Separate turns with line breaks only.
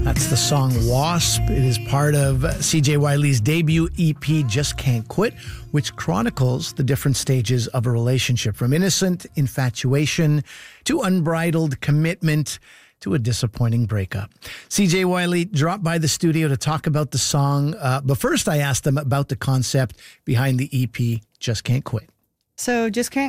That's the song Wasp. It is part of CJ Wiley's debut EP, Just Can't Quit, which chronicles the different stages of a relationship, from innocent infatuation to unbridled commitment to a disappointing breakup. CJ Wiley dropped by the studio to talk about the song, but first I asked him about the concept behind the EP, Just Can't Quit.
So Just Can't